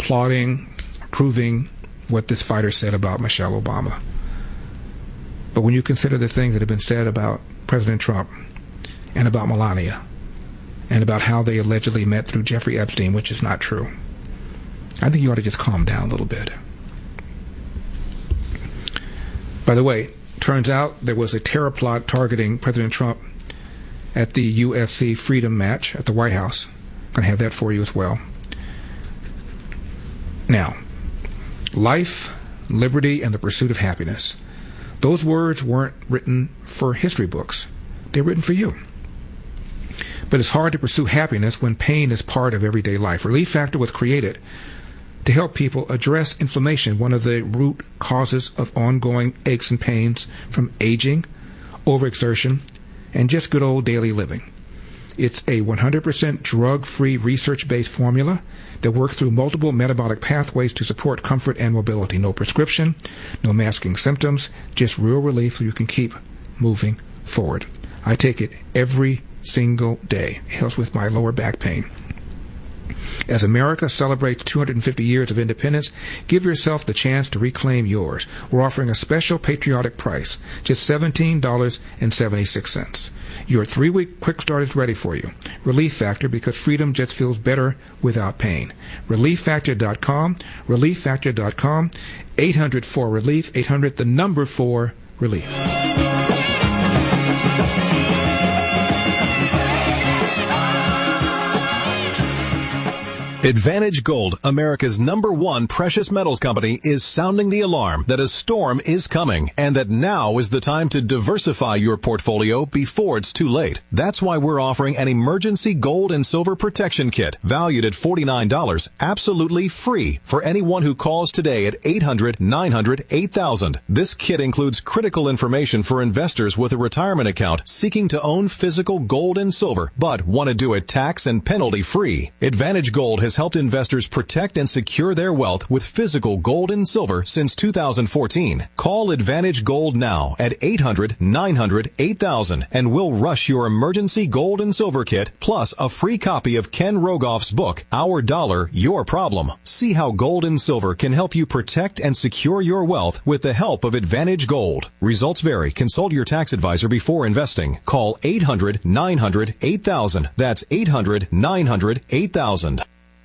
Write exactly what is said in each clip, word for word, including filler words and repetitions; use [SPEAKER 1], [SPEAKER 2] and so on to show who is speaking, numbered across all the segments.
[SPEAKER 1] applauding, approving what this fighter said about Michelle Obama. But when you consider the things that have been said about President Trump and about Melania and about how they allegedly met through Jeffrey Epstein, which is not true, I think you ought to just calm down a little bit. By the way, turns out there was a terror plot targeting President Trump at the U F C Freedom match at the White House. I'm going to have that for you as well. Now, life, liberty, and the pursuit of happiness. Those words weren't written for history books. They're written for you. But it's hard to pursue happiness when pain is part of everyday life. Relief Factor was created to help people address inflammation, one of the root causes of ongoing aches and pains from aging, overexertion, and just good old daily living. It's a one hundred percent drug-free, research-based formula that works through multiple metabolic pathways to support comfort and mobility. No prescription, no masking symptoms, just real relief so you can keep moving forward. I take it every single day. It helps with my lower back pain. As America celebrates two hundred fifty years of independence, give yourself the chance to reclaim yours. We're offering a special patriotic price, just seventeen dollars and seventy-six cents. Your three-week quick start is ready for you. Relief Factor, because freedom just feels better without pain. relief factor dot com, relief factor dot com, eight hundred four relief, eight hundred the number four relief.
[SPEAKER 2] Advantage Gold, America's number one precious metals company, is sounding the alarm that a storm is coming and that now is the time to diversify your portfolio before it's too late. That's why we're offering an emergency gold and silver protection kit valued at forty-nine dollars, absolutely free for anyone who calls today at eight hundred, nine hundred, eight thousand. This kit includes critical information for investors with a retirement account seeking to own physical gold and silver but want to do it tax and penalty free. Advantage Gold has helped investors protect and secure their wealth with physical gold and silver since two thousand fourteen. Call Advantage Gold now at eight hundred, nine hundred, eight thousand and we'll rush your emergency gold and silver kit plus a free copy of Ken Rogoff's book, Our Dollar, Your Problem. See how gold and silver can help you protect and secure your wealth with the help of Advantage Gold. Results vary. Consult your tax advisor before investing. Call eight hundred, nine hundred, eight thousand. That's eight hundred, nine hundred, eight thousand.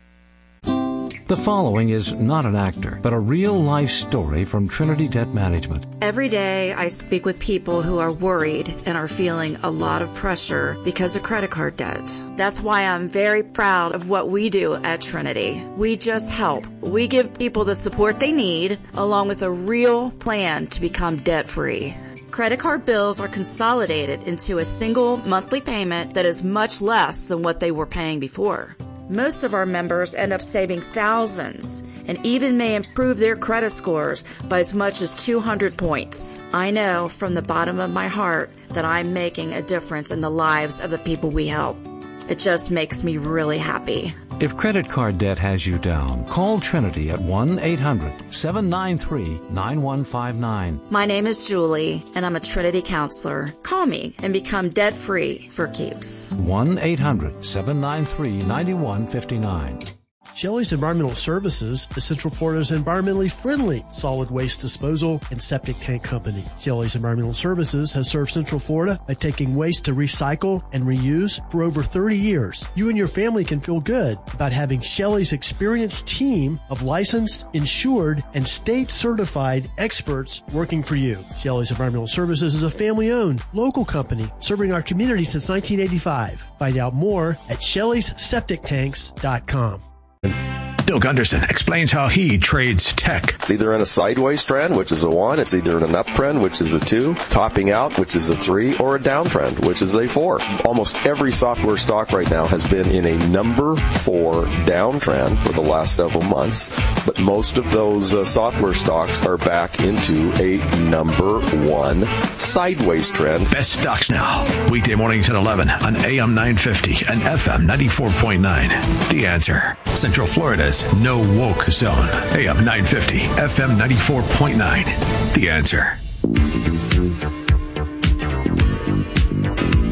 [SPEAKER 3] The following is not an actor, but a real-life story from Trinity Debt Management.
[SPEAKER 4] Every day I speak with people who are worried and are feeling a lot of pressure because of credit card debt. That's why I'm very proud of what we do at Trinity. We just help. We give people the support they need, along with a real plan to become debt-free. Credit card bills are consolidated into a single monthly payment that is much less than what they were paying before. Most of our members end up saving thousands and even may improve their credit scores by as much as two hundred points. I know from the bottom of my heart that I'm making a difference in the lives of the people we help. It just makes me really happy.
[SPEAKER 3] If credit card debt has you down, call Trinity at one eight hundred, seven nine three, nine one five nine.
[SPEAKER 4] My name is Julie, and I'm a Trinity counselor. Call me and become debt-free for keeps.
[SPEAKER 3] one eight hundred, seven nine three, nine one five nine.
[SPEAKER 5] Shelley's Environmental Services is Central Florida's environmentally friendly solid waste disposal and septic tank company. Shelley's Environmental Services has served Central Florida by taking waste to recycle and reuse for over thirty years. You and your family can feel good about having Shelley's experienced team of licensed, insured, and state-certified experts working for you. Shelley's Environmental Services is a family-owned, local company serving our community since nineteen eighty-five. Find out more at shelleys septic tanks dot com.
[SPEAKER 6] Bill Gunderson explains how he trades tech.
[SPEAKER 7] It's either in a sideways trend, which is a one. It's either in an uptrend, which is a two. Topping out, which is a three. Or a downtrend, which is a four. Almost every software stock right now has been in a number four downtrend for the last several months. But most of those uh, software stocks are back into a number one sideways trend.
[SPEAKER 6] Best stocks now. Weekday mornings at eleven on A M nine fifty and F M ninety-four point nine. The Answer. Central Florida's no woke zone. A M nine fifty, F M ninety-four point nine. The Answer.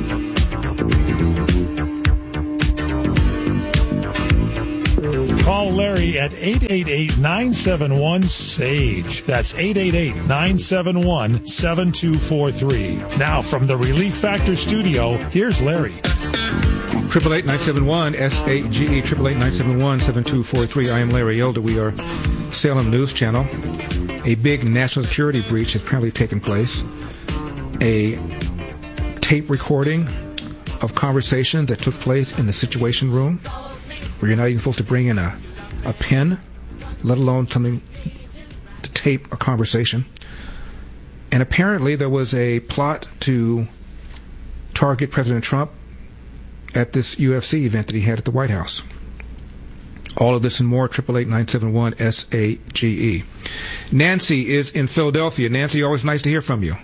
[SPEAKER 8] Call Larry at eight eight eight, nine seven one, S A G E. That's eight eight eight, nine seven one, seven two four three. Now, from the Relief Factor studio, here's Larry.
[SPEAKER 1] Triple eight nine seven one S A G E. Triple eight nine seven one seven two four three. I am Larry Elder. We are Salem News Channel. A big national security breach has apparently taken place. A tape recording of conversation that took place in the Situation Room, where you're not even supposed to bring in a a pen, let alone something to tape a conversation. And apparently there was a plot to target President Trump at this U F C event that he had at the White House. All of this and more, triple eight nine seven one S A G E. Nancy is in Philadelphia. Nancy, always nice to hear from you.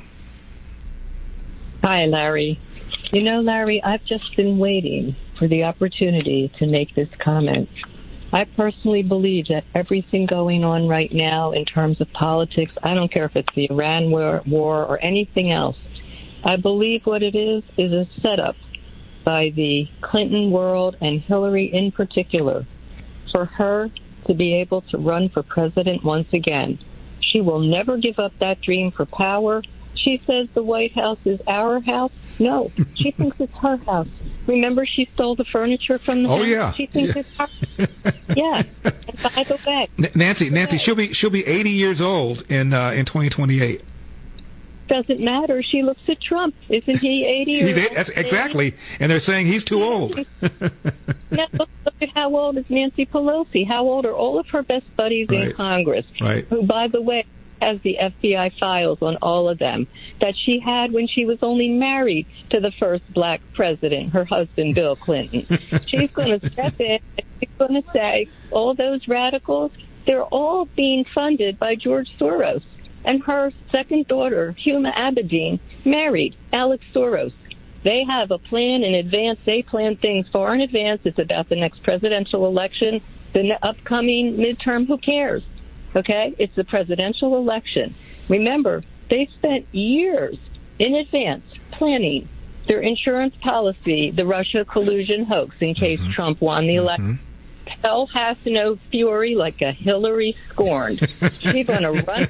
[SPEAKER 9] Hi, Larry. You know, Larry, I've just been waiting for the opportunity to make this comment. I personally believe that everything going on right now in terms of politics, I don't care if it's the Iran war, war or anything else, I believe what it is is a setup by the Clinton world and Hillary in particular for her to be able to run for president once again. She will never give up that dream for power. She says the White House is our house. No, she thinks it's her house. Remember, she stole the furniture from the
[SPEAKER 1] oh,
[SPEAKER 9] house?
[SPEAKER 1] Oh, yeah.
[SPEAKER 9] She thinks
[SPEAKER 1] yeah.
[SPEAKER 9] it's her. Yeah. And by the way,
[SPEAKER 1] N- Nancy, Nancy, she'll be she'll be eighty years old in uh, in twenty twenty-eight.
[SPEAKER 9] Doesn't matter. She looks at Trump. Isn't he eighty?
[SPEAKER 1] He's eight, that's exactly. And they're saying he's too old.
[SPEAKER 9] Now, look, look at how old is Nancy Pelosi. How old are all of her best buddies
[SPEAKER 1] right.
[SPEAKER 9] in Congress?
[SPEAKER 1] Right.
[SPEAKER 9] Who, by the way, has the F B I files on all of them that she had when she was only married to the first black president, her husband, Bill Clinton. She's going to step in and she's going to say, all those radicals, they're all being funded by George Soros. And her second daughter, Huma Abedin, married Alex Soros. They have a plan in advance. They plan things far in advance. It's about the next presidential election, the upcoming midterm. Who cares? Okay? It's the presidential election. Remember, they spent years in advance planning their insurance policy, the Russia collusion hoax, in case mm-hmm. Trump won the election. Mm-hmm. Hell has no fury like a Hillary scorned. She's going to run.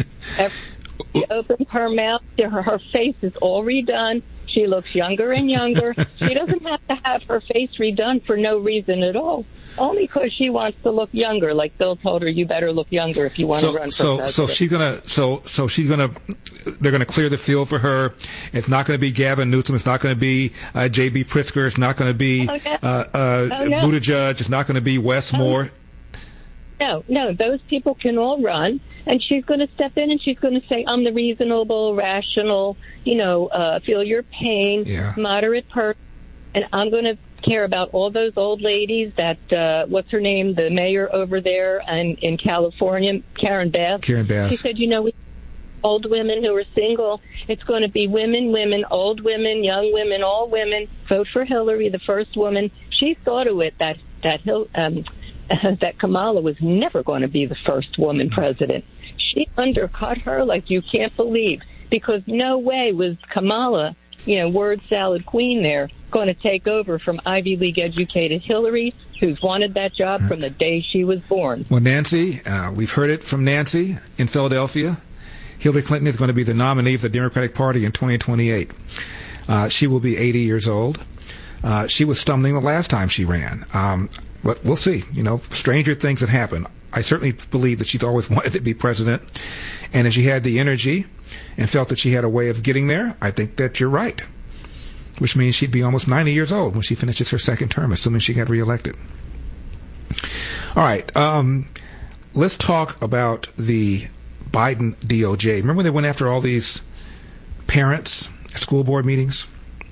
[SPEAKER 9] She opens her mouth. Her, her face is all redone. She looks younger and younger. She doesn't have to have her face redone for no reason at all. Only because she wants to look younger. Like Bill told her, you better look younger if you want
[SPEAKER 1] so,
[SPEAKER 9] to run for
[SPEAKER 1] so,
[SPEAKER 9] president.
[SPEAKER 1] So she's gonna. So so she's gonna. They're gonna clear the field for her. It's not going to be Gavin Newsom. It's not going to be uh, J B. Pritzker. It's not going to be
[SPEAKER 9] oh, no.
[SPEAKER 1] uh, uh,
[SPEAKER 9] oh, no.
[SPEAKER 1] Buttigieg. It's not going to be Wes Moore.
[SPEAKER 9] No, no. Those people can all run. And she's going to step in and she's going to say, I'm the reasonable, rational, you know, uh, feel your pain,
[SPEAKER 1] yeah.
[SPEAKER 9] moderate person. And I'm going to care about all those old ladies that, uh, what's her name, the mayor over there in, in California, Karen Bass.
[SPEAKER 1] Karen Bass.
[SPEAKER 9] She said, you know, we old women who are single. It's going to be women, women, old women, young women, all women. Vote for Hillary, the first woman. She saw to it that, that, Hil- um, that Kamala was never going to be the first woman president. She undercut her like you can't believe, because no way was Kamala, you know, word salad queen there, going to take over from Ivy League educated Hillary, who's wanted that job from the day she was born.
[SPEAKER 1] Well, Nancy, uh, we've heard it from Nancy in Philadelphia. Hillary Clinton is going to be the nominee of the Democratic Party in twenty twenty-eight. Uh, she will be eighty years old. Uh, she was stumbling the last time she ran. Um, but we'll see. You know, stranger things have happened. I certainly believe that she's always wanted to be president. And if she had the energy and felt that she had a way of getting there, I think that you're right. Which means she'd be almost ninety years old when she finishes her second term, assuming she got reelected. All right. Um, let's talk about the Biden D O J. Remember when they went after all these parents at school board meetings?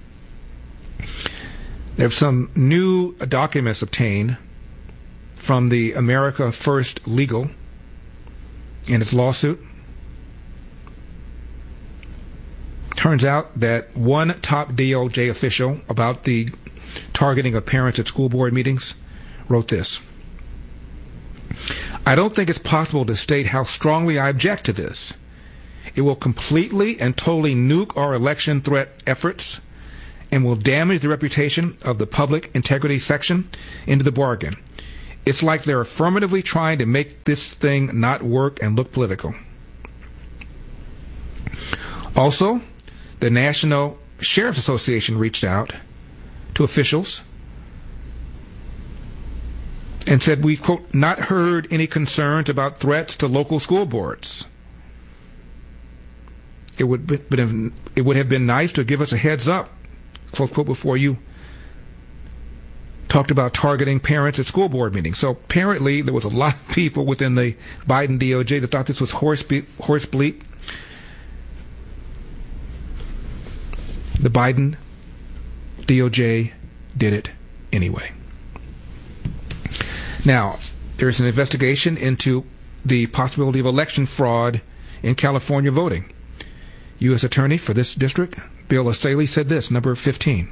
[SPEAKER 1] There's some new documents obtained from the America First Legal in its lawsuit. Turns out that one top D O J official about the targeting of parents at school board meetings wrote this: I don't think it's possible to state how strongly I object to this. It will completely and totally nuke our election threat efforts and will damage the reputation of the public integrity section into the bargain. It's like they're affirmatively trying to make this thing not work and look political. Also, the National Sheriff's Association reached out to officials and said, we've, quote, not heard any concerns about threats to local school boards. It would, be, it would have been nice to give us a heads up, close quote, before you talked about targeting parents at school board meetings. So apparently there was a lot of people within the Biden D O J that thought this was horse, be- horse bleep. The Biden D O J did it anyway. Now, there's an investigation into the possibility of election fraud in California voting. U S Attorney for this district, Bill Asaley, said this, number fifteen.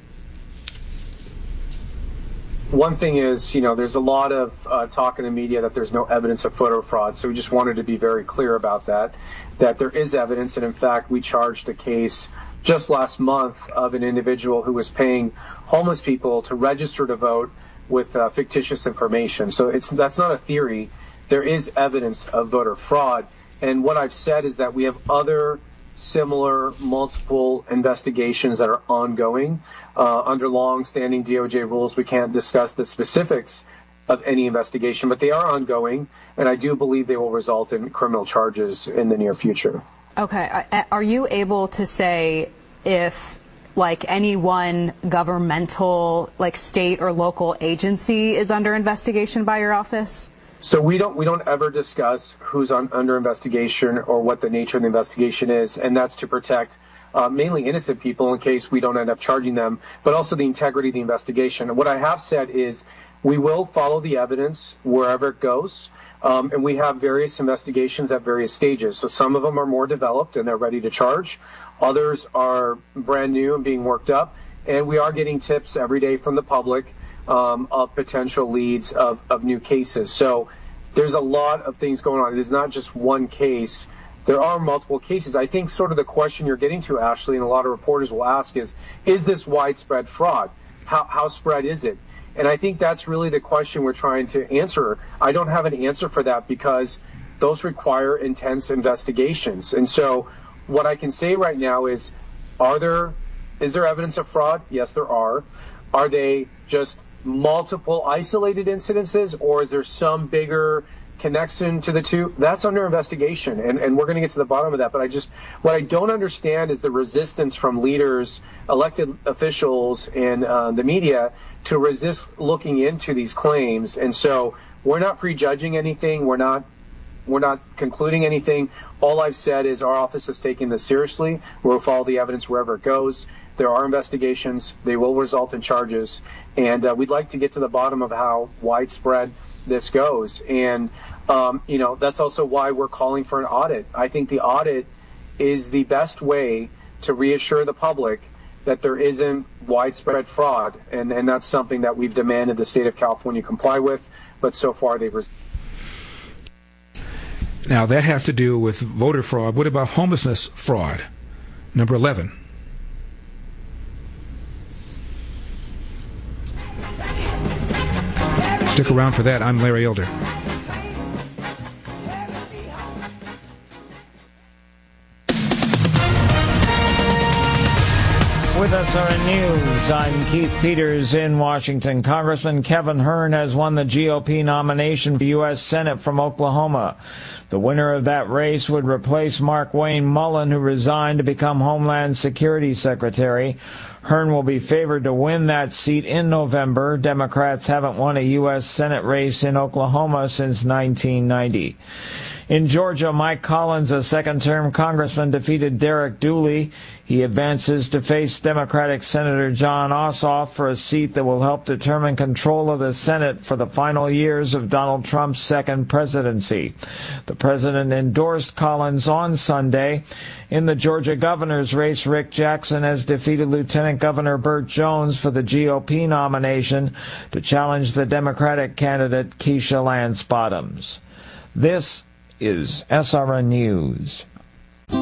[SPEAKER 10] One thing is, you know, there's a lot of uh, talk in the media that there's no evidence of voter fraud, so we just wanted to be very clear about that, that there is evidence, and in fact, we charged a case just last month of an individual who was paying homeless people to register to vote with uh, fictitious information. So it's that's not a theory. There is evidence of voter fraud, and what I've said is that we have other similar multiple investigations that are ongoing. Uh, under long-standing D O J rules, we can't discuss the specifics of any investigation, but they are ongoing, and I do believe they will result in criminal charges in the near future.
[SPEAKER 11] Okay. Are you able to say if, like, any one governmental, like, state or local agency is under investigation by your office?
[SPEAKER 10] So we don't we don't ever discuss who's on, under investigation or what the nature of the investigation is, and that's to protect uh, mainly innocent people in case we don't end up charging them, but also the integrity of the investigation. And what I have said is we will follow the evidence wherever it goes, um, and we have various investigations at various stages. So some of them are more developed and they're ready to charge. Others are brand new and being worked up, and we are getting tips every day from the public Um, of potential leads of, of new cases. So there's a lot of things going on. It is not just one case. There are multiple cases. I think sort of the question you're getting to, Ashley, and a lot of reporters will ask is, is this widespread fraud? How, how spread is it? And I think that's really the question we're trying to answer. I don't have an answer for that because those require intense investigations. And so what I can say right now is, are there, is there evidence of fraud? Yes, there are. Are they just multiple isolated incidences, or is there some bigger connection to the two? That's under investigation, and, and we're going to get to the bottom of that. But I just, what I don't understand is the resistance from leaders, elected officials, and uh, the media to resist looking into these claims. And so we're not prejudging anything. We're not We're not concluding anything. All I've said is our office is taking this seriously. We'll follow the evidence wherever it goes. There are investigations. They will result in charges. And uh, we'd like to get to the bottom of how widespread this goes. And, um, you know, that's also why we're calling for an audit. I think the audit is the best way to reassure the public that there isn't widespread fraud. And, and that's something that we've demanded the state of California comply with. But so far they've resisted.
[SPEAKER 1] Now, that has to do with voter fraud. What about homelessness fraud? Number eleven. Stick around for that. I'm Larry Elder.
[SPEAKER 12] With S R N News, I'm Keith Peters in Washington. Congressman Kevin Hern has won the G O P nomination for U S Senate from Oklahoma. The winner of that race would replace Mark Wayne Mullen, who resigned to become Homeland Security Secretary. Hern will be favored to win that seat in November. Democrats haven't won a U S Senate race in Oklahoma since nineteen ninety. In Georgia, Mike Collins, a second-term congressman, defeated Derek Dooley. He advances to face Democratic Senator John Ossoff for a seat that will help determine control of the Senate for the final years of Donald Trump's second presidency. The president endorsed Collins on Sunday. In the Georgia governor's race, Rick Jackson has defeated Lieutenant Governor Burt Jones for the G O P nomination to challenge the Democratic candidate Keisha Lance Bottoms. This is S R N News.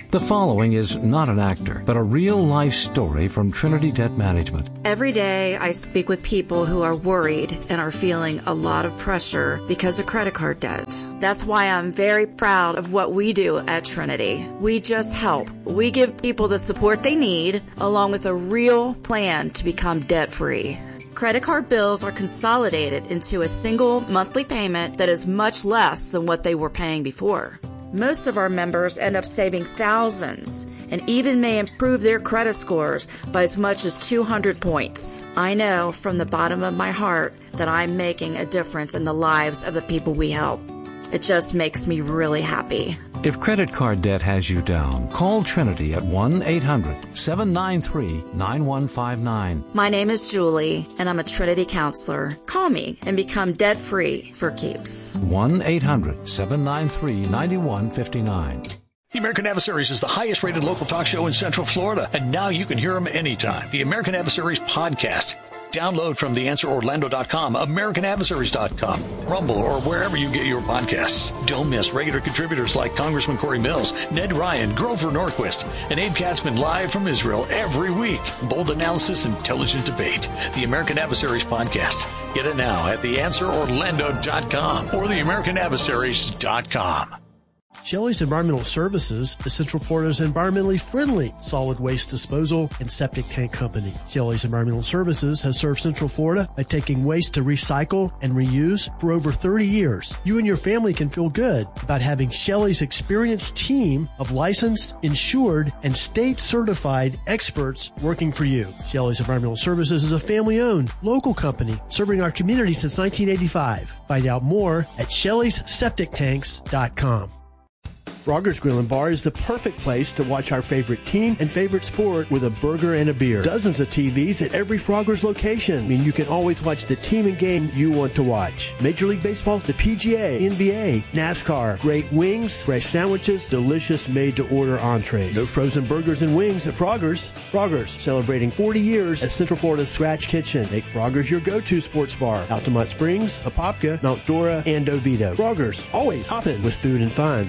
[SPEAKER 3] The following is not an actor, but a real-life story from Trinity Debt Management.
[SPEAKER 4] Every day I speak with people who are worried and are feeling a lot of pressure because of credit card debt. That's why I'm very proud of what we do at Trinity. We just help. We give people the support they need, along with a real plan to become debt-free. Credit card bills are consolidated into a single monthly payment that is much less than what they were paying before. Most of our members end up saving thousands and even may improve their credit scores by as much as two hundred points. I know from the bottom of my heart that I'm making a difference in the lives of the people we help. It just makes me really happy.
[SPEAKER 3] If credit card debt has you down, call Trinity at one eight hundred seven nine three nine one five nine.
[SPEAKER 4] My name is Julie, and I'm a Trinity counselor. Call me and become debt-free for keeps.
[SPEAKER 3] one eight hundred seven nine three nine one five nine.
[SPEAKER 13] The American Adversaries is the highest-rated local talk show in Central Florida, and now you can hear them anytime. The American Adversaries podcast. Download from the answer orlando dot com, american adversaries dot com, Rumble, or wherever you get your podcasts. Don't miss regular contributors like Congressman Corey Mills, Ned Ryan, Grover Norquist, and Abe Katzman live from Israel every week. Bold analysis, intelligent debate. The American Adversaries podcast. Get it now at the answer orlando dot com or the american adversaries dot com.
[SPEAKER 5] Shelley's Environmental Services is Central Florida's environmentally friendly solid waste disposal and septic tank company. Shelley's Environmental Services has served Central Florida by taking waste to recycle and reuse for over thirty years. You and your family can feel good about having Shelley's experienced team of licensed, insured, and state-certified experts working for you. Shelley's Environmental Services is a family-owned, local company serving our community since nineteen eighty-five. Find out more at shelleys septic tanks dot com. Frogger's Grill and Bar is the perfect place to watch our favorite team and favorite sport with a burger and a beer. Dozens of T Vs at every Frogger's location. I mean, you can always watch the team and game you want to watch. Major League Baseball, the P G A, N B A, NASCAR, great wings, fresh sandwiches, delicious made-to-order entrees. No frozen burgers and wings at Frogger's. Frogger's, celebrating forty years as Central Florida's Scratch Kitchen. Make Frogger's your go-to sports bar. Altamont Springs, Apopka, Mount Dora, and Oviedo. Frogger's, always hopping with food and fun.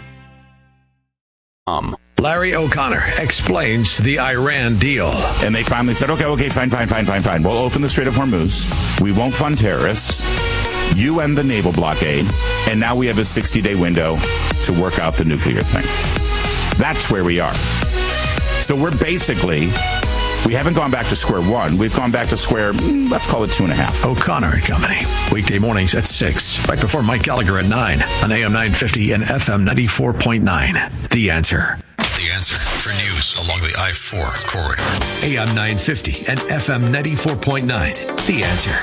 [SPEAKER 6] Um, Larry O'Connor explains the Iran deal.
[SPEAKER 14] And they finally said, okay, okay, fine, fine, fine, fine, fine. We'll open the Strait of Hormuz. We won't fund terrorists. You end the naval blockade. And now we have a sixty-day window to work out the nuclear thing. That's where we are. So we're basically, we haven't gone back to square one. We've gone back to square, let's call it two and a half.
[SPEAKER 6] O'Connor and Company. Weekday mornings at six. Right before Mike Gallagher at nine on A M nine fifty and F M ninety-four point nine. The Answer. The Answer for news along the I four corridor. A M nine fifty and F M ninety-four point nine. The Answer.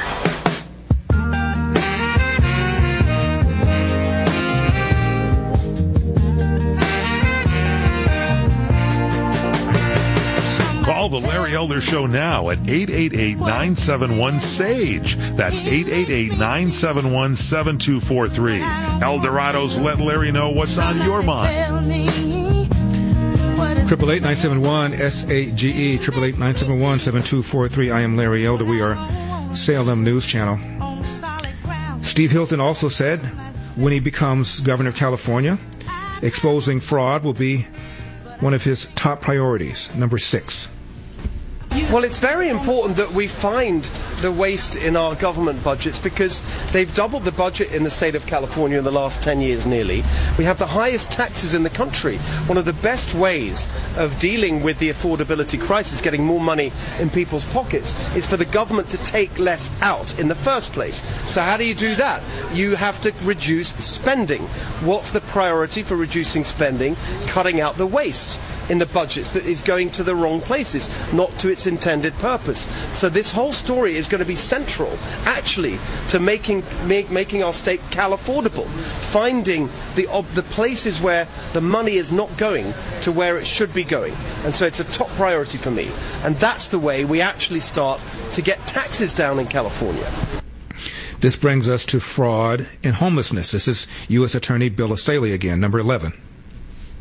[SPEAKER 8] Call the Larry Elder Show now at eight eight eight, nine seven one, S A G E. That's eight eight eight, nine seven one, seven two four three. Eldorado's Let Larry Know What's on Your Mind.
[SPEAKER 1] Triple eight nine seven one S A G E. Triple eight nine seven one seven two four three. I am Larry Elder. We are Salem News Channel. Steve Hilton also said when he becomes governor of California, exposing fraud will be one of his top priorities. Number six.
[SPEAKER 15] Well, it's very important that we find the waste in our government budgets because they've doubled the budget in the state of California in the last ten years nearly. We have the highest taxes in the country. One of the best ways of dealing with the affordability crisis, getting more money in people's pockets, is for the government to take less out in the first place. So how do you do that? You have to reduce spending. What's the priority for reducing spending? Cutting out the waste in the budgets that is going to the wrong places, not to its intended purpose. So this whole story is going to be central, actually, to making make, making our state Cal affordable, finding the uh, the places where the money is not going to where it should be going. And so it's a top priority for me. And that's the way we actually start to get taxes down in California.
[SPEAKER 1] This brings us to fraud and homelessness. This is U S Attorney Bill O'Saley again, number eleven.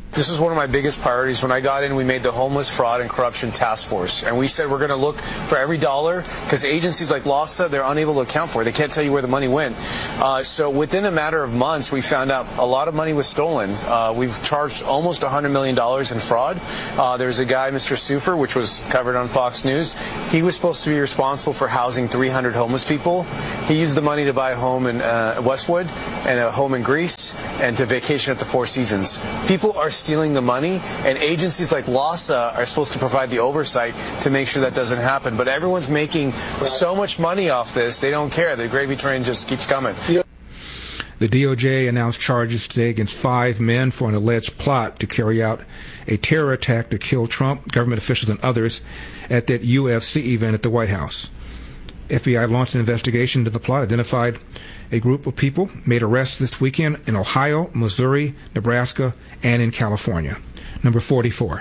[SPEAKER 16] This is one of my biggest priorities. When I got in, we made the Homeless Fraud and Corruption Task Force. And we said we're going to look for every dollar, because agencies like LAHSA, they're unable to account for it. They can't tell you where the money went. Uh, so within a matter of months, we found out a lot of money was stolen. Uh, we've charged almost one hundred million dollars in fraud. Uh, there's a guy, Mister Sufer, which was covered on Fox News. He was supposed to be responsible for housing three hundred homeless people. He used the money to buy a home in uh, Westwood and a home in Greece and to vacation at the Four Seasons. People are stealing the money, and agencies like LAHSA are supposed to provide the oversight to make sure that doesn't happen. But everyone's making so much money off this, they don't care. The gravy train just keeps coming.
[SPEAKER 1] The D O J announced charges today against five men for an alleged plot to carry out a terror attack to kill Trump, government officials, and others at that U F C event at the White House. F B I launched an investigation into the plot, identified a group of people, made arrests this weekend in Ohio, Missouri, Nebraska, and in California. Number forty-four.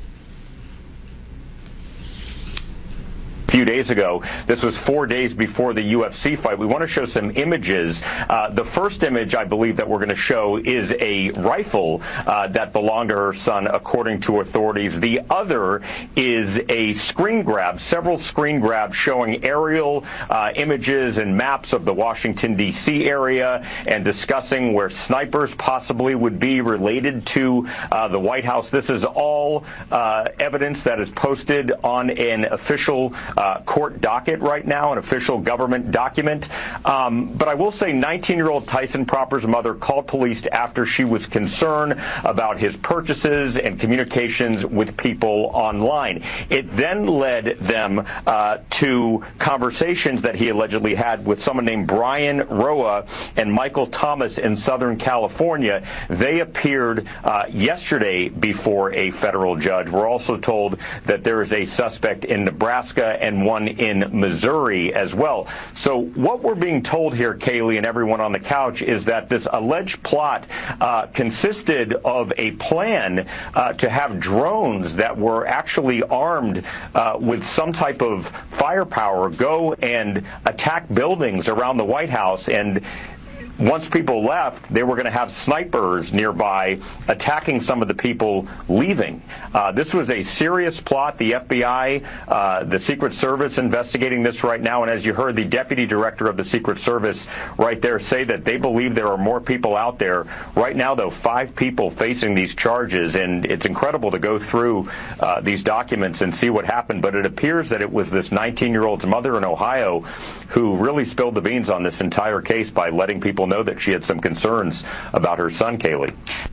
[SPEAKER 17] A few days ago. This was four days before the U F C fight. We want to show some images. Uh, the first image, I believe, that we're going to show is a rifle uh, that belonged to her son, according to authorities. The other is a screen grab, several screen grabs showing aerial uh, images and maps of the Washington, D C area and discussing where snipers possibly would be related to uh, the White House. This is all uh, evidence that is posted on an official Uh, court docket right now, an official government document. Um, but I will say nineteen-year-old Tyson Proper's mother called police after she was concerned about his purchases and communications with people online. It then led them uh, to conversations that he allegedly had with someone named Brian Roa and Michael Thomas in Southern California. They appeared uh, yesterday before a federal judge. We're also told that there is a suspect in Nebraska and one in Missouri as well. So what we're being told here, Kaylee and everyone on the couch, is that this alleged plot uh, consisted of a plan uh, to have drones that were actually armed uh, with some type of firepower go and attack buildings around the White House. And once people left, they were going to have snipers nearby attacking some of the people leaving. Uh, this was a serious plot. The F B I, uh, the Secret Service investigating this right now. And as you heard, the Deputy Director of the Secret Service right there say that they believe there are more people out there. Right now, though, five people facing these charges. And it's incredible to go through uh, these documents and see what happened. But it appears that it was this nineteen-year-old's mother in Ohio who really spilled the beans on this entire case by letting people know that she had some concerns about her son, Kaylee.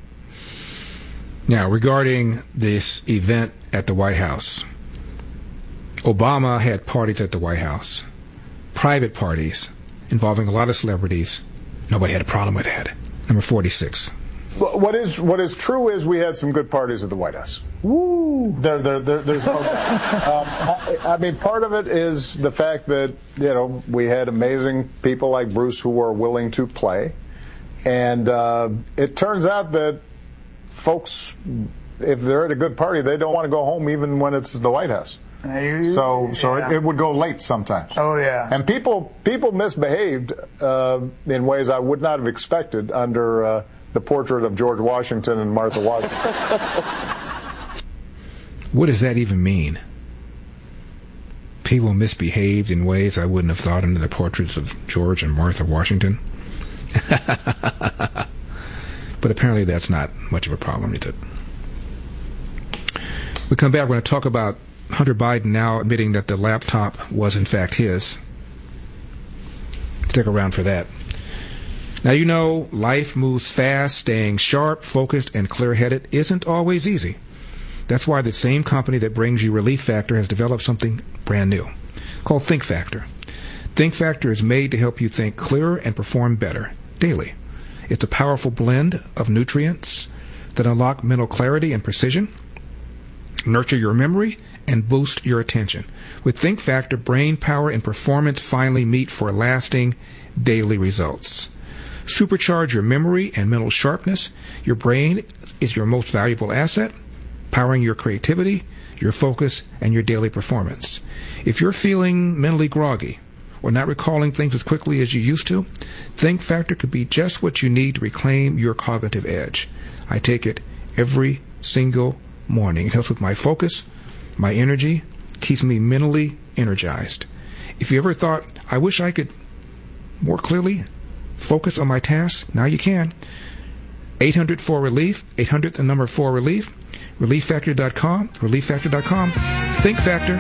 [SPEAKER 1] Now, regarding this event at the White House, Obama had parties at the White House, private parties involving a lot of celebrities. Nobody had a problem with that. Number forty-six.
[SPEAKER 18] What is what is true is we had some good parties at the White House. Woo! There, there, there, there's no, um, I, I mean, part of it is the fact that, you know, we had amazing people like Bruce who were willing to play. And uh, it turns out that folks, if they're at a good party, they don't want to go home even when it's the White House. So, so yeah. it, it would go late sometimes.
[SPEAKER 19] Oh yeah.
[SPEAKER 18] And people, people misbehaved uh, in ways I would not have expected under uh, the portrait of George Washington and Martha Washington.
[SPEAKER 1] What does that even mean? People misbehaved in ways I wouldn't have thought under the portraits of George and Martha Washington. But apparently that's not much of a problem, is it? We come back, we're going to talk about Hunter Biden now admitting that the laptop was in fact his. Stick around for that. Now, you know, life moves fast. Staying sharp, focused, and clear-headed isn't always easy. That's why the same company that brings you Relief Factor has developed something brand new called Think Factor. Think Factor is made to help you think clearer and perform better daily. It's a powerful blend of nutrients that unlock mental clarity and precision, nurture your memory, and boost your attention. With Think Factor, brain power and performance finally meet for lasting daily results. Supercharge your memory and mental sharpness. Your brain is your most valuable asset, powering your creativity, your focus, and your daily performance. If you're feeling mentally groggy or not recalling things as quickly as you used to, Think Factor could be just what you need to reclaim your cognitive edge. I take it every single morning. It helps with my focus, my energy, keeps me mentally energized. If you ever thought, I wish I could more clearly focus on my tasks, now you can. eight hundred four relief, eight hundred the number four relief, relief factor dot com, relief factor dot com. Think Factor.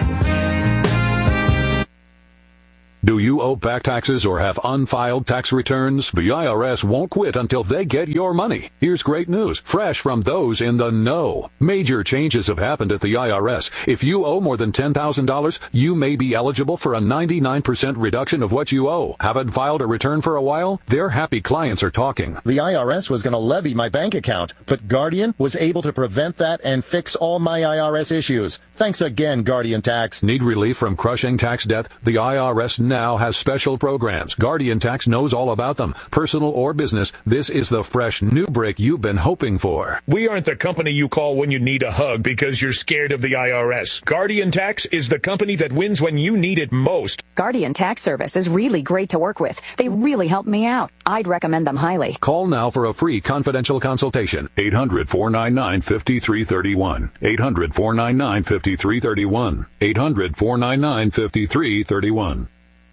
[SPEAKER 19] Do you owe back taxes or have unfiled tax returns? The I R S won't quit until they get your money. Here's great news, fresh from those in the know. Major changes have happened at the I R S. If you owe more than ten thousand dollars, you may be eligible for a ninety-nine percent reduction of what you owe. Haven't filed a return for a while? Their happy clients are talking.
[SPEAKER 20] The I R S was going to levy my bank account, but Guardian was able to prevent that and fix all my I R S issues. Thanks again, Guardian Tax.
[SPEAKER 19] Need relief from crushing tax debt? The I R S now has special programs. Guardian Tax knows all about them. Personal or business, this is the fresh new break you've been hoping for.
[SPEAKER 21] We aren't the company you call when you need a hug because you're scared of the I R S. Guardian Tax is the company that wins when you need it most.
[SPEAKER 22] Guardian Tax Service is really great to work with. They really helped me out. I'd recommend them highly.
[SPEAKER 19] Call now for a free confidential consultation. eight hundred, four nine nine, five three three one. eight hundred, four nine nine, five three three one. eight hundred, four nine nine, five three three one.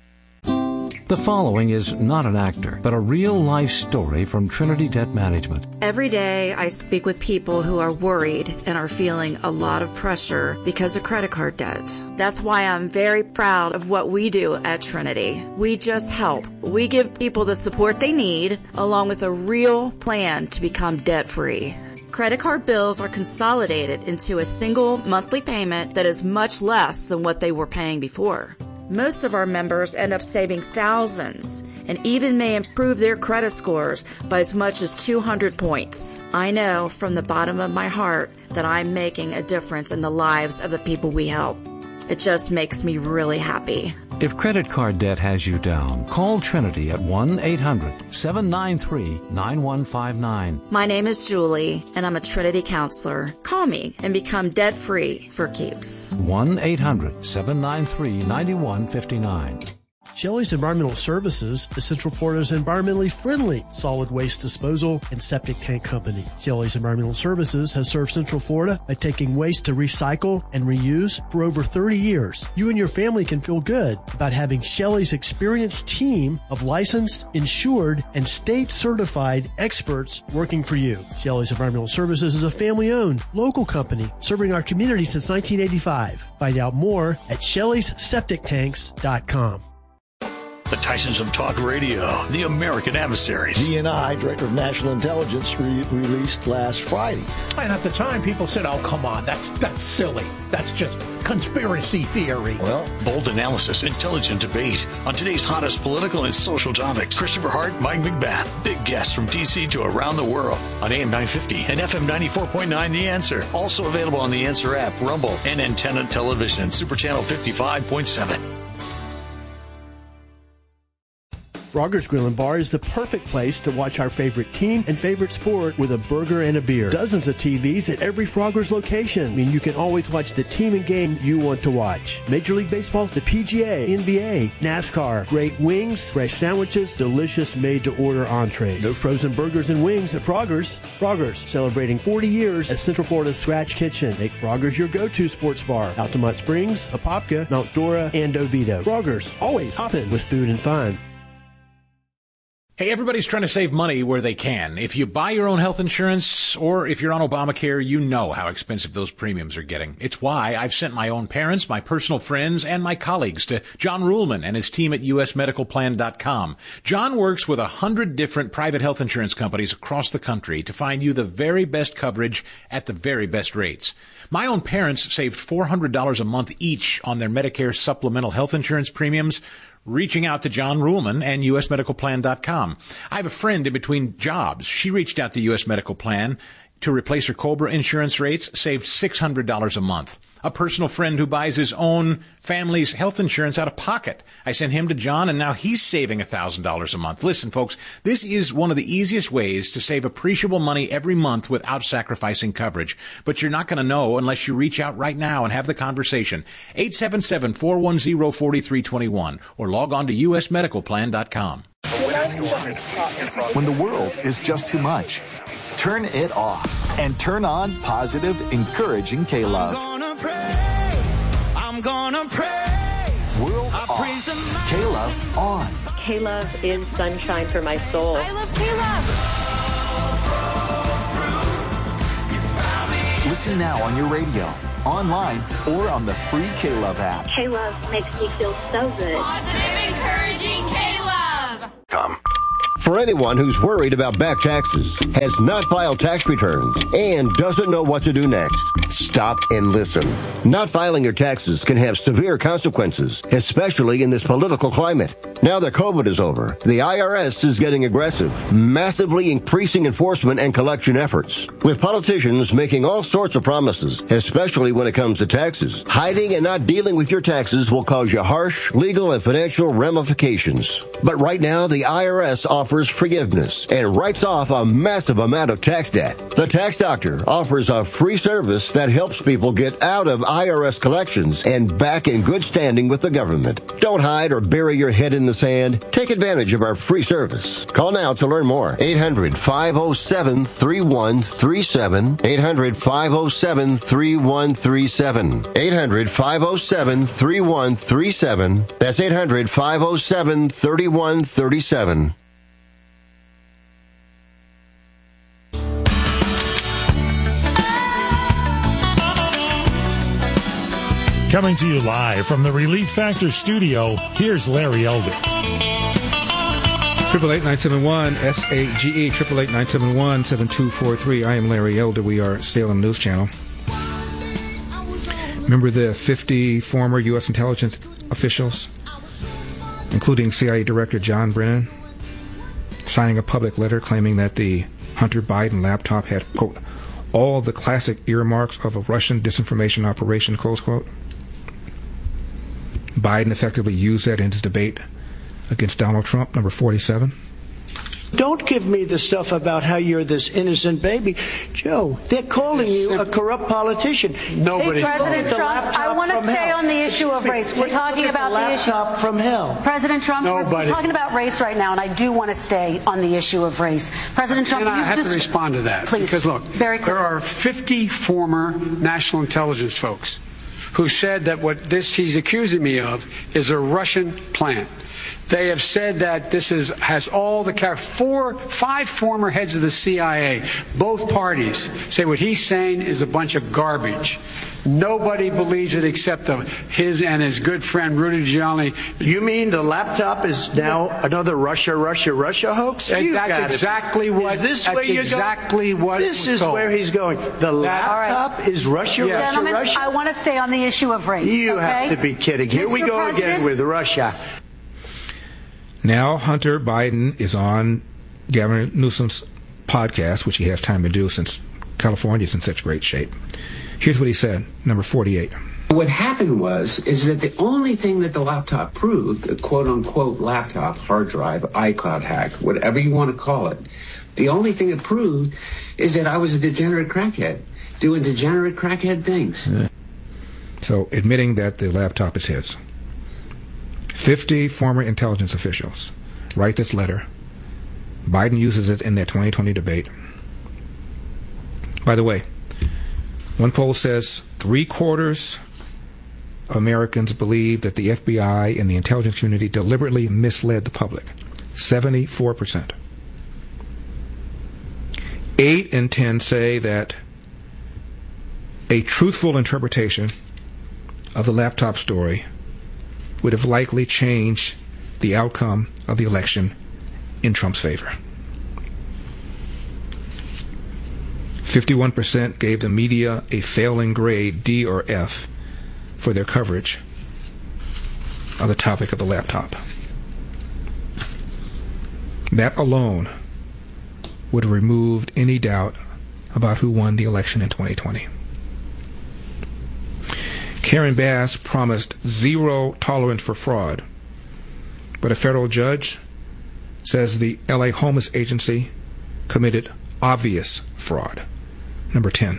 [SPEAKER 3] The following is not an actor, but a real-life story from Trinity Debt Management.
[SPEAKER 4] Every day I speak with people who are worried and are feeling a lot of pressure because of credit card debt. That's why I'm very proud of what we do at Trinity. We just help. We give people the support they need, along with a real plan to become debt-free. Credit card bills are consolidated into a single monthly payment that is much less than what they were paying before. Most of our members end up saving thousands and even may improve their credit scores by as much as two hundred points. I know from the bottom of my heart that I'm making a difference in the lives of the people we help. It just makes me really happy.
[SPEAKER 3] If credit card debt has you down, call Trinity at one eight hundred, seven nine three, nine one five nine.
[SPEAKER 4] My name is Julie, and I'm a Trinity counselor. Call me and become debt-free for keeps.
[SPEAKER 3] one eight hundred, seven nine three, nine one five nine.
[SPEAKER 5] Shelley's Environmental Services is Central Florida's environmentally friendly solid waste disposal and septic tank company. Shelley's Environmental Services has served Central Florida by taking waste to recycle and reuse for over thirty years. You and your family can feel good about having Shelley's experienced team of licensed, insured, and state-certified experts working for you. Shelley's Environmental Services is a family-owned, local company serving our community since nineteen eighty-five. Find out more at shelleys septic tanks dot com.
[SPEAKER 13] The Tysons of Talk Radio, the American Adversaries.
[SPEAKER 23] D N I, Director of National Intelligence, re- released last Friday.
[SPEAKER 24] And at the time, people said, oh, come on, that's that's silly. That's just conspiracy theory.
[SPEAKER 13] Well, bold analysis, intelligent debate on today's hottest political and social topics. Christopher Hart, Mike McBath, big guests from D C to around the world on A M nine fifty and F M ninety-four point nine The Answer. Also available on the Answer app, Rumble, and Antenna Television and Super Channel fifty-five point seven.
[SPEAKER 5] Frogger's Grill and Bar is the perfect place to watch our favorite team and favorite sport with a burger and a beer. Dozens of T Vs at every Frogger's location mean you can always watch the team and game you want to watch. Major League Baseball, the P G A, N B A, NASCAR, great wings, fresh sandwiches, delicious made-to-order entrees. No frozen burgers and wings at Frogger's. Frogger's, celebrating forty years as Central Florida's Scratch Kitchen. Make Frogger's your go-to sports bar. Altamont Springs, Apopka, Mount Dora, and Oviedo. Frogger's, always hopping with food and fun.
[SPEAKER 25] Hey, everybody's trying to save money where they can. If you buy your own health insurance or if you're on Obamacare, you know how expensive those premiums are getting. It's why I've sent my own parents, my personal friends, and my colleagues to John Ruhlman and his team at U S medical plan dot com. John works with a hundred different private health insurance companies across the country to find you the very best coverage at the very best rates. My own parents saved four hundred dollars a month each on their Medicare supplemental health insurance premiums, reaching out to John Ruhlman and U S medical plan dot com. I have a friend in between jobs. She reached out to U S Medical Plan to replace her COBRA insurance rates, saved six hundred dollars a month. A personal friend who buys his own family's health insurance out of pocket. I sent him to John, and now he's saving one thousand dollars a month. Listen, folks, this is one of the easiest ways to save appreciable money every month without sacrificing coverage. But you're not going to know unless you reach out right now and have the conversation. eight seven seven, four one zero, four three two one or log on to U S medical plan dot com.
[SPEAKER 26] When the world is just too much,
[SPEAKER 2] Turn it off and turn on positive, encouraging K-Love.
[SPEAKER 7] I'm gonna praise, I'm gonna praise.
[SPEAKER 2] World I off. K-Love on.
[SPEAKER 9] K-Love is sunshine for my soul.
[SPEAKER 7] I love K-Love.
[SPEAKER 2] Listen now on your radio, online, or on the free K-Love app.
[SPEAKER 9] K-Love makes me feel so good.
[SPEAKER 7] Positive, encouraging K-Love.
[SPEAKER 10] Come. For anyone who's worried about back taxes, has not filed tax returns, and doesn't know what to do next, stop and listen. Not filing your taxes can have severe consequences, especially in this political climate. Now that COVID is over, the I R S is getting aggressive, massively increasing enforcement and collection efforts. With politicians making all sorts of promises, especially when it comes to taxes, hiding and not dealing with your taxes will cause you harsh legal and financial ramifications. But right now, the I R S offers forgiveness and writes off a massive amount of tax debt. The Tax Doctor offers a free service that helps people get out of I R S collections and back in good standing with the government. Don't hide or bury your head in the sand. Take advantage of our free service. Call now to learn more. eight hundred, five oh seven, three one three seven. eight hundred, five oh seven, three one three seven. eight hundred, five oh seven, three one three seven. That's eight hundred, five oh seven, three one three seven.
[SPEAKER 11] Coming to you live from the Relief Factor studio, here's Larry Elder.
[SPEAKER 1] Triple eight nine seven one S A G E triple eight nine seven one seven two four three. I am Larry Elder. We are Salem News Channel. Remember the fifty former U S intelligence officials, including C I A Director John Brennan, signing a public letter claiming that the Hunter Biden laptop had, quote, all the classic earmarks of a Russian disinformation operation, close quote. Biden effectively used that in his debate against Donald Trump, number forty-seven.
[SPEAKER 26] Don't give me the stuff about how you're this innocent baby. Joe, they're calling you a corrupt politician.
[SPEAKER 27] Nobody.
[SPEAKER 26] Hey,
[SPEAKER 27] President Trump, I want to stay hell. on the issue of race. We're talking about the, the issue.
[SPEAKER 26] from hell.
[SPEAKER 27] President Trump,
[SPEAKER 26] Nobody.
[SPEAKER 27] we're talking about race right now, and I do want to stay on the issue of race. President Trump,
[SPEAKER 28] and I
[SPEAKER 27] you've
[SPEAKER 28] have
[SPEAKER 27] just,
[SPEAKER 28] to respond to that.
[SPEAKER 27] Please,
[SPEAKER 28] because, look,
[SPEAKER 27] very quick.
[SPEAKER 28] There are fifty former national intelligence folks who said that what this he's accusing me of is a Russian plant. They have said that this is has all the four, five former heads of the C I A, both parties, say what he's saying is a bunch of garbage. Nobody believes it except the, his and his good friend Rudy Giuliani.
[SPEAKER 26] You mean the laptop is now another Russia, Russia, Russia hoax?
[SPEAKER 28] And that's exactly what.
[SPEAKER 26] Is this
[SPEAKER 28] that's
[SPEAKER 26] where you're
[SPEAKER 28] exactly
[SPEAKER 26] going?
[SPEAKER 28] what.
[SPEAKER 26] This is
[SPEAKER 28] told.
[SPEAKER 26] where he's going. The laptop right. is Russia,
[SPEAKER 27] yeah.
[SPEAKER 26] Russia,
[SPEAKER 27] Gentlemen,
[SPEAKER 26] Russia.
[SPEAKER 27] I want to stay on the issue of race.
[SPEAKER 26] You
[SPEAKER 27] okay?
[SPEAKER 26] have to be kidding. Here
[SPEAKER 27] Mister
[SPEAKER 26] we go
[SPEAKER 27] President?
[SPEAKER 26] again with Russia.
[SPEAKER 1] Now Hunter Biden is on Gavin Newsom's podcast, which he has time to do since California is in such great shape. Here's what he said, number forty-eight.
[SPEAKER 29] What happened was, is that the only thing that the laptop proved, the quote-unquote laptop, hard drive, iCloud hack, whatever you want to call it, the only thing it proved is that I was a degenerate crackhead, doing degenerate crackhead things.
[SPEAKER 1] Yeah. So, admitting that the laptop is his. fifty former intelligence officials write this letter. Biden uses it in their twenty twenty debate. By the way, one poll says three-quarters of Americans believe that the F B I and the intelligence community deliberately misled the public. seventy-four percent. Eight in ten say that a truthful interpretation of the laptop story would have likely changed the outcome of the election in Trump's favor. fifty-one percent gave the media a failing grade, D or F, for their coverage of the topic of the laptop. That alone would have removed any doubt about who won the election in twenty twenty. Karen Bass promised zero tolerance for fraud, but a federal judge says the L A Homeless Agency committed obvious fraud. Number ten.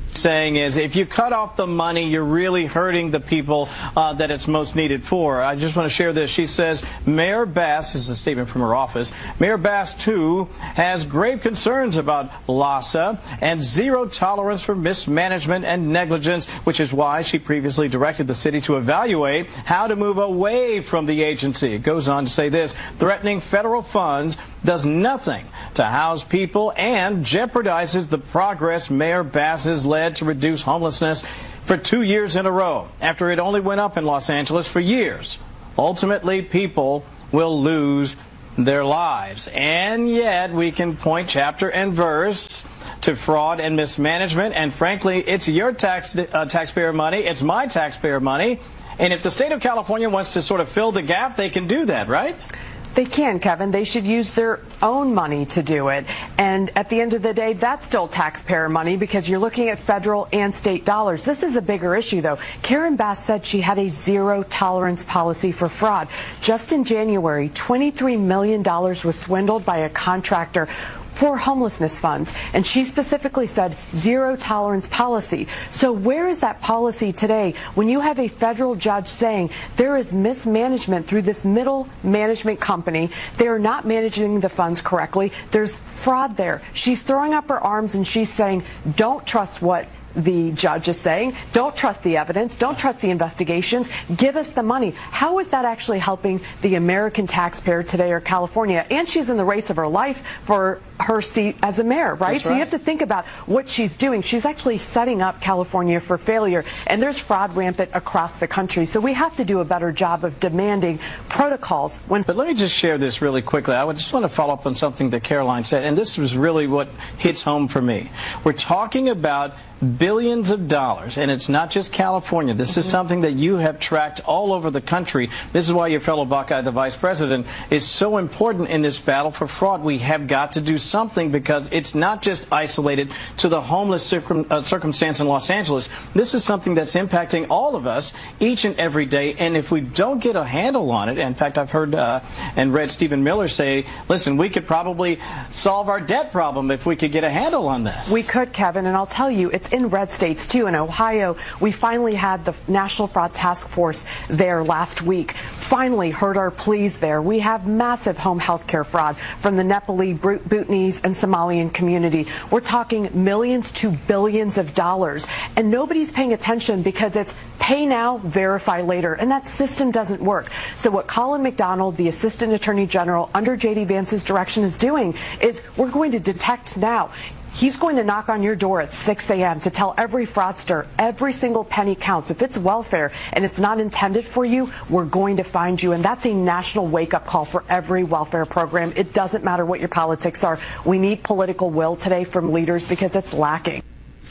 [SPEAKER 6] saying is if you cut off the money, you're really hurting the people uh, that it's most needed for. I just want to share this. She says, Mayor Bass, this is a statement from her office, Mayor Bass, too, has grave concerns about LAHSA and zero tolerance for mismanagement and negligence, which is why she previously directed the city to evaluate how to move away from the agency. It goes on to say this, threatening federal funds does nothing to house people and jeopardizes the progress Mayor Bass has led to reduce homelessness for two years in a row, after it only went up in Los Angeles for years. Ultimately, people will lose their lives. And yet, we can point chapter and verse to fraud and mismanagement, and frankly, it's your tax uh, taxpayer money, it's my taxpayer money, and if the state of California wants to sort of fill the gap, they can do that, right?
[SPEAKER 8] They can, Kevin. They should use their own money to do it. And at the end of the day, that's still taxpayer money because you're looking at federal and state dollars. This is a bigger issue, though. Karen Bass said she had a zero tolerance policy for fraud. Just in January, twenty-three million dollars was swindled by a contractor for homelessness funds. And she specifically said zero tolerance policy. So where is that policy today when you have a federal judge saying there is mismanagement through this middle management company? They are not managing the funds correctly. There's fraud there. She's throwing up her arms and she's saying, don't trust what the judge is saying. Don't trust the evidence. Don't trust the investigations. Give us the money. How is that actually helping the American taxpayer today or California? And she's in the race of her life for her seat as a mayor, right?
[SPEAKER 6] That's
[SPEAKER 8] so
[SPEAKER 6] right.
[SPEAKER 8] you have to think about what she's doing. She's actually setting up California for failure. And there's fraud rampant across the country. So we have to do a better job of demanding protocols. When
[SPEAKER 6] But let me just share this really quickly. I would just want to follow up on something that Caroline said. And this was really what hits home for me. We're talking about billions of dollars, and it's not just California. This is something that you have tracked all over the country. This is why your fellow Buckeye, the vice president, is so important in this battle for fraud. We have got to do something because it's not just isolated to the homeless circum, uh, circumstance in Los Angeles. This is something that's impacting all of us each and every day, and if we don't get a handle on it, in fact, I've heard uh, and read Stephen Miller say, listen, we could probably solve our debt problem if we could get a handle on this.
[SPEAKER 8] We could, Kevin, and I'll tell you, it's in red states too. In Ohio, we finally had the National Fraud Task Force there last week. Finally heard our pleas there. We have massive home health care fraud from the Nepali, Bhutanese, and Somalian community. We're talking millions to billions of dollars, and nobody's paying attention because it's pay now, verify later, and that system doesn't work. So what Colin McDonald, the Assistant Attorney General under J D Vance's direction, is doing is we're going to detect now. He's going to knock on your door at six a.m. to tell every fraudster every single penny counts. If it's welfare and it's not intended for you, we're going to find you. And that's a national wake-up call for every welfare program. It doesn't matter what your politics are. We need political will today from leaders because it's lacking.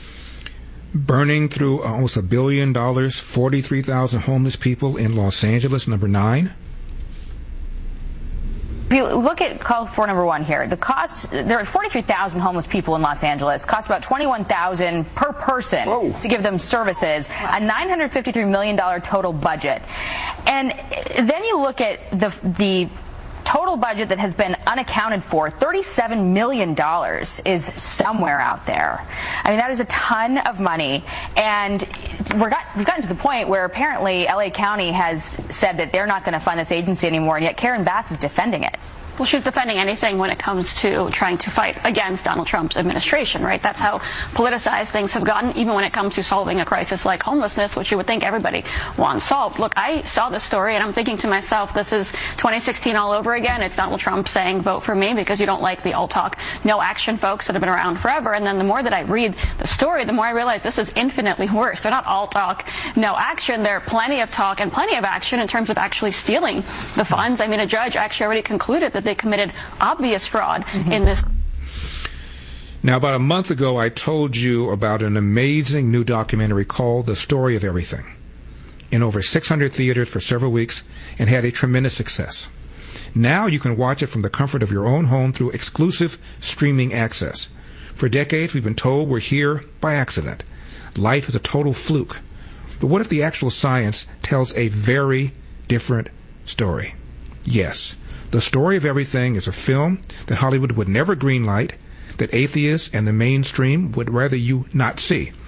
[SPEAKER 1] Burning through almost a billion dollars, forty-three thousand homeless people in Los Angeles, number nine.
[SPEAKER 12] If you look at call for number one here, the cost, there are forty-three thousand homeless people in Los Angeles. It costs about twenty-one thousand dollars per person Whoa. to give them services, a nine hundred fifty-three million dollars total budget. And then you look at the the total budget that has been unaccounted for, thirty-seven million dollars is somewhere out there. I mean, that is a ton of money. And we're got, we've gotten to the point where apparently L A County has said that they're not going to fund this agency anymore, and yet Karen Bass is defending it.
[SPEAKER 14] Well, she's defending anything when it comes to trying to fight against Donald Trump's administration, right? That's how politicized things have gotten, even when it comes to solving a crisis like homelessness, which you would think everybody wants solved. Look, I saw this story, and I'm thinking to myself, this is twenty sixteen all over again. It's Donald Trump saying, vote for me, because you don't like the all-talk, no-action folks that have been around forever. And then the more that I read the story, the more I realize this is infinitely worse. They're not all-talk, no-action. There are plenty of talk and plenty of action in terms of actually stealing the funds. I mean, a judge actually already concluded that they committed obvious fraud mm-hmm. in this.
[SPEAKER 1] Now, about a month ago, I told you about an amazing new documentary called The Story of Everything, in over six hundred theaters for several weeks, and had a tremendous success. Now you can watch it from the comfort of your own home through exclusive streaming access. For decades, we've been told we're here by accident. Life is a total fluke. But what if the actual science tells a very different story? Yes. The Story of Everything is a film that Hollywood would never greenlight, that atheists and the mainstream would rather you not see.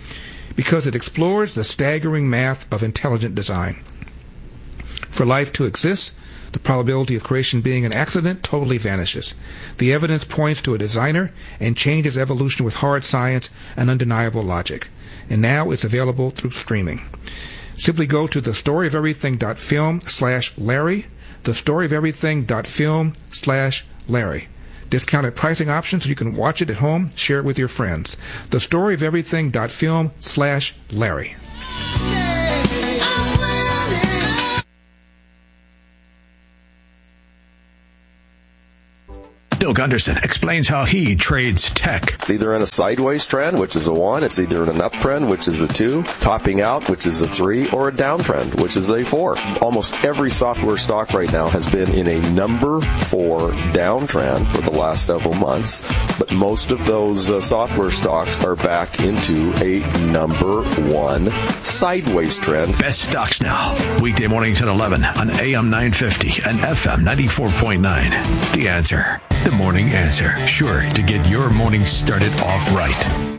[SPEAKER 1] because it explores the staggering math of intelligent design. For life to exist, the probability of creation being an accident totally vanishes. The evidence points to a designer and changes evolution with hard science and undeniable logic. And now it's available through streaming. Simply go to thestoryoferything.film slash Larry, thestoryoferything.film slash Larry. Discounted pricing options so you can watch it at home, share it with your friends. Thestoryoferything.film slash Larry.
[SPEAKER 4] Bill Gunderson explains how he trades tech.
[SPEAKER 15] It's either in a sideways trend, which is a one. It's either in an uptrend, which is a two. Topping out, which is a three. Or a downtrend, which is a four. Almost every software stock right now has been in a number four downtrend for the last several months. But most of those uh, software stocks are back into a number one sideways trend.
[SPEAKER 4] Best stocks now. Weekday mornings at eleven on A M nine fifty and F M ninety-four point nine. The Answer. The Morning Answer. Sure to get your morning started off right.